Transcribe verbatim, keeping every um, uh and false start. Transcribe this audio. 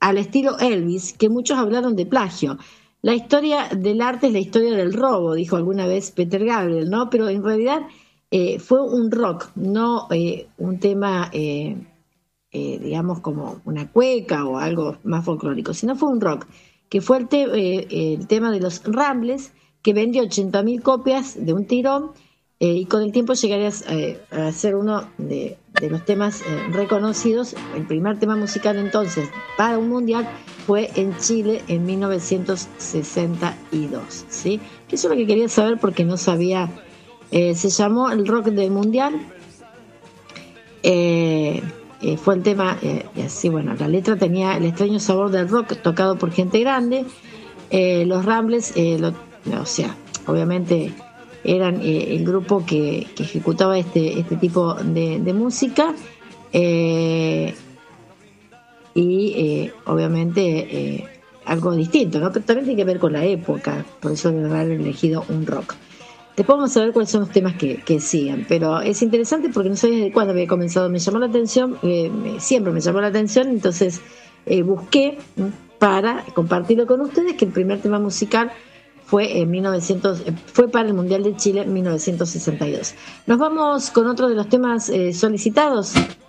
al estilo Elvis, que muchos hablaron de plagio. La historia del arte es la historia del robo, dijo alguna vez Peter Gabriel, ¿no? Pero en realidad eh, fue un rock, no eh, un tema, eh, eh, digamos, como una cueca o algo más folclórico, sino fue un rock, que fue el, te eh, el tema de los Ramblers, que vendió ochenta mil copias de un tirón, eh, y con el tiempo llegaría eh, a ser uno de, de los temas eh, reconocidos. El primer tema musical entonces para un mundial fue en Chile en mil novecientos sesenta y dos, ¿sí? Que eso es lo que quería saber porque no sabía. Eh, se llamó el rock del mundial. Eh, eh, fue el tema, eh, y así, bueno, la letra tenía el extraño sabor del rock tocado por gente grande. Eh, los Ramblers, eh, lo, o sea, obviamente eran eh, el grupo que, que ejecutaba este, este tipo de, de música, eh, y eh, obviamente eh, algo distinto, ¿no? Pero también tiene que ver con la época, por eso debe haber elegido un rock. Después vamos a ver cuáles son los temas que, que siguen, pero es interesante porque no sé desde cuándo había comenzado, me llamó la atención, eh, siempre me llamó la atención, entonces eh, busqué para compartirlo con ustedes que el primer tema musical fue en mil novecientos, fue para el Mundial de Chile en mil novecientos sesenta y dos. Nos vamos con otro de los temas eh, solicitados.